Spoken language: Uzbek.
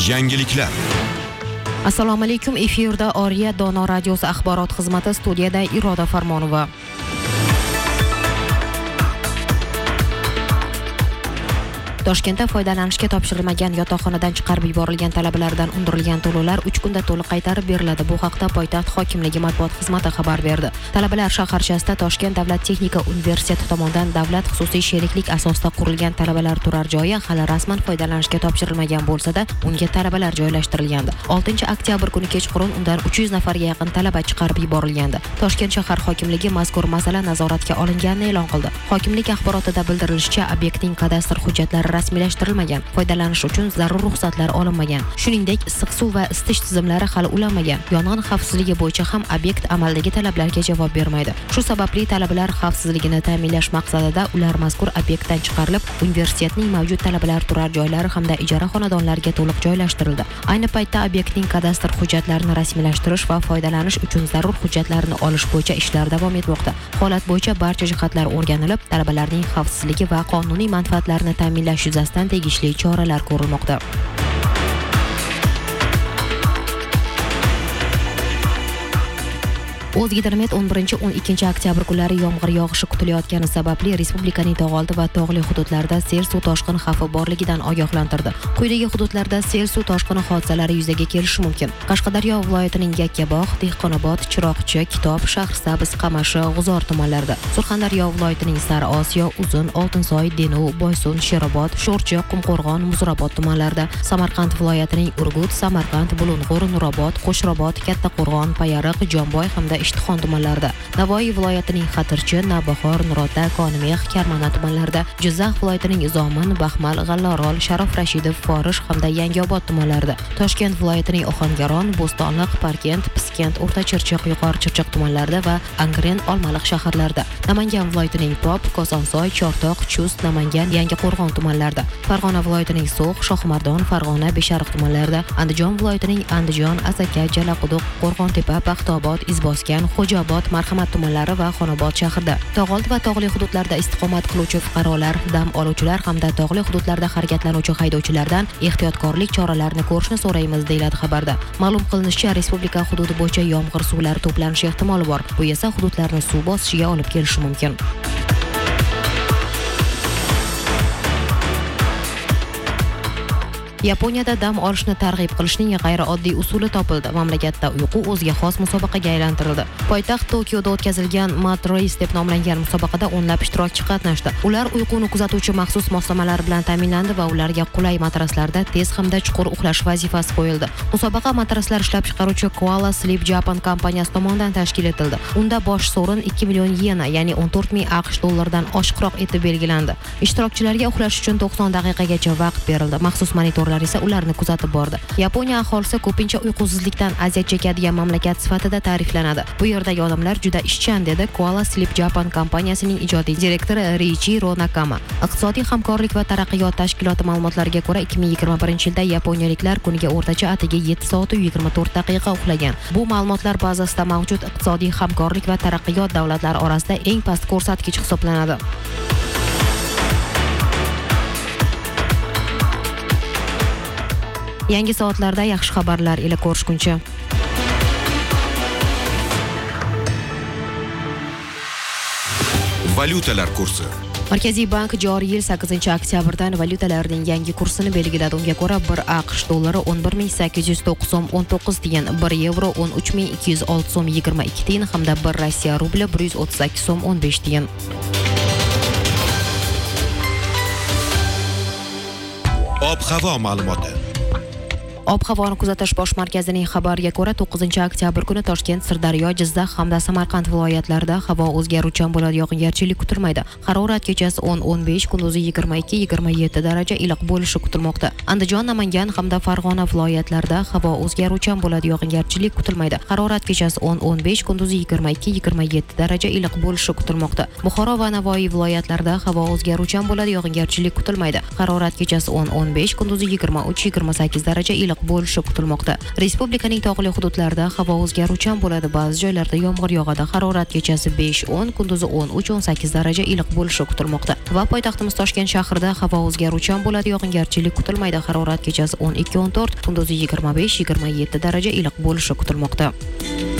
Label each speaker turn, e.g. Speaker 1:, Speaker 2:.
Speaker 1: Yangiliklar.
Speaker 2: Assalomu alaykum. Efirda Oriya Dono radiosi axborot xizmati, studiyada Iroda Farmonova. Toshkentda foydalanishga topshirilmagan yotoqxonadan chiqarib yuborilgan talabalardan undirilgan to'lovlar 3 kunda to'liq qaytarib beriladi. Bu haqda poytaxt hokimligi matbuot xizmati xabar berdi. Talabalar shaharchasida Toshkent davlat texnika universiteti tomonidan davlat xususiy sheriklik asosida qurilgan talabalar turar joyi hali rasman foydalanishga topshirilmagan bo'lsa-da, unga talabalar joylashtirilgandi. 6-oktyabr kuni kechqurun undan 300 nafarga yaqin talaba chiqarib yuborilgandi. Toshkent shahar hokimligi mazkur masala nazoratga olinganini e'lon qildi. Hokimlik axborotida bildirilishicha, obyektning kadastr hujjatlari rasmiylashtirilmagan, foydalanish uchun zarur ruxsatlar olinmagan. Shuningdek, issiq suv va isitish tizimlari hali ulanmagan. Yong'in xavfsizligi bo'yicha ham obyekt amaldagi talablarga javob bermaydi. Shu sababli talabalar xavfsizligini ta'minlash maqsadida ular mazkur obyektdan chiqarilib, universitetning mavjud talabalar turar joylari hamda ijara xonadonlariga to'liq joylashtirildi. Ayni paytda obyektning kadastr hujjatlarini rasmiylashtirish va foydalanish uchun zarur hujjatlarni olish bo'yicha ishlar davom etmoqda. Holat bo'yicha barcha jihatlar o'rganilib, talabalarning xavfsizligi va qonuniy manfaatlarini ta'minlash yuzasidan tegishli choralar ko'rilmoqda. O'zgidromet 11-12 oktyabr kunlari yomg'ir yog'ishi kutilayotgani sababli respublikaning tog'oldi va tog'li hududlarida sel suv toshqin xavfi borligidan ogohlantirdi. Quyidagi hududlarda sel suv toshqini hodisalari yuzaga kelishi mumkin. Qashqadaryo viloyatining Yakkabog', Dehqonobod, Chiroqchi, Kitob, Shahrisabz, Qamashi, G'uzor tumanlarida, Surxondaryo viloyatining Sariosiyo, Uzun, Oltinsoy, Denuv, Boysun, Sherobod, Sho'rchi, Qumqo'rg'on, Muzrabot tumanlarida, Samarqand viloyatining Urgut, Samarqand, Bulung'ur, Nurobod, Qo'shrobod, Kattaqo'rg'on, Payariq, Jomboy hamda Ishtixon tumanlarida, Navoiy viloyatining Xatirchi, Navbahor, Nurota, Konimeh, Karmana tumanlarida, Jizzax viloyatining Zomin, Baxmal, G'allorol, Sharof Rashidov, Forish hamda Yangiobod tumanlarida, Toshkent viloyatining Ohangaron, Bo'stonliq, Parkent, Piskent, O'rta-Chirchiq, Yuqori-Chirchiq tumanlarida va Angren, Olmaliq shaharlarida, Namangan viloyatining Pop, Kosonsoy, Chortoq, Chust, Namangan, Yangiqo'rg'on tumanlarida, Farg'ona viloyatining So'x, Shohimardon, Farg'ona, Beshariq tumanlarida, Andijon viloyatining Andijon, Asaka, Jalaquduq, Qo'rg'ontepa, Paxtobod, Izboskan, Xo'jaobod, Marhamat tumanlari va Xonobod shahrida, tog'oldi va tog'li hududlarda istiqomat qiluvchi fuqarolar, dam oluvchilar hamda tog'li hududlarda harakatlanuvchi haydovchilardan ehtiyotkorlik choralarini ko'rishni so'raymiz, deyiladi xabarda. Ma'lum qilinishicha, respublika hududi bo'yicha yomg'ir suvlari to'planishi ehtimoli bor. Bu esa hududlarni suv bosishiga olib kelishi mumkin. Yaponiyada dam olishni targ'ib qilishning g'ayrioddiy usuli topildi. Mamlakatda uyqu o'ziga xos musobaqaga aylantirildi. Poytaxt Tokioda o'tkazilgan Mat Race deb nomlangan musobaqada o'nlab ishtirokchi qatnashdi. Ular uyquni kuzatuvchi maxsus moslamalar bilan ta'minlandi va ularga qulay matraslarda tez hamda chuqur uxlash vazifasi qo'yildi. Musobaqa matraslar ishlab chiqaruvchi Koala Sleep Japan kompaniyasi tomonidan tashkil etildi. Unda bosh sovrin 2 million yena, ya'ni 14 ming AQSh dollaridan oshiqroq etib belgilandi. Ishtirokchilarga uxlash uchun 90 daqiqagacha vaqt berildi. Maxsus monitorlar esa ularni kuzatib bordi. Yaponiya aholisi ko'pincha uyqusizlikdan aziyat chekadigan mamlakat sifatida ta'riflanadi. Bu yerdagi odamlar juda ishchan, dedi Koala Sleep Japan kompaniyasining ijodiy direktori Riichiro Nakama. Iqtisodiy hamkorlik va taraqqiyot tashkiloti ma'lumotlariga ko'ra, 2021-yilda yaponiyaliklar kuniga o'rtacha atigi 7 soat 24 daqiqa uxlagan. Bu ma'lumotlar bazasida mavjud iqtisodiy hamkorlik va taraqqiyot davlatlari orasida eng past ko'rsatkich hisoblanadi. Yangi soatlarda yaxshi xabarlar ila ko'rishguncha.
Speaker 1: Valyutalar kursi.
Speaker 2: Markaziy bank joriy yil 8-oktyabrdan valyutalarning yangi kursini belgiladi. Unga ko'ra 1 AQSh dollari 11.809 so'm 19 tiyin, 1 yevro 13.206 so'm 22 tiyin hamda 1 Rossiya rubli 138 so'm 15 tiyin.
Speaker 1: Ob-havo ma'lumoti.
Speaker 2: Ob-havoni kuzatish bosh markazining xabariga ko'ra, 9-oktyabr kuni Toshkent, Sirdaryo, Jizzax hamda Samarqand viloyatlarida havo o'zgaruvchan bo'ladi, yog'ingarchilik kutilmaydi. Harorat kechasi 10-15, kunduzi 22-27 daraja iliq bo'lishi kutilmoqda. Andijon, Namangan hamda Farg'ona viloyatlarida havo o'zgaruvchan bo'ladi, yog'ingarchilik kutilmaydi. Harorat kechasi 10-15, kunduzi 22-27 daraja iliq bo'lishi kutilmoqda. Buxoro va Navoiy viloyatlarida havo o'zgaruvchan bo'ladi, yog'ingarchilik kutilmaydi. Harorat kechasi 10-15, kunduzi 23-28 daraja iliq iliq bo'lishi kutilmoqda. Respublikaning tog'li hududlarida havo o'zgaruvchan bo'ladi. Ba'zi joylarda yomg'ir yog'adi. Harorat kechasi 5-10, kunduzi 13-18 daraja iliq bo'lishi kutilmoqda. Va poytaxtimiz Toshkent shahrida havo o'zgaruvchan bo'ladi. Yog'ingarchilik kutilmaydi. Harorat kechasi 12-14, kunduzi 25-27 daraja iliq bo'lishi kutilmoqda.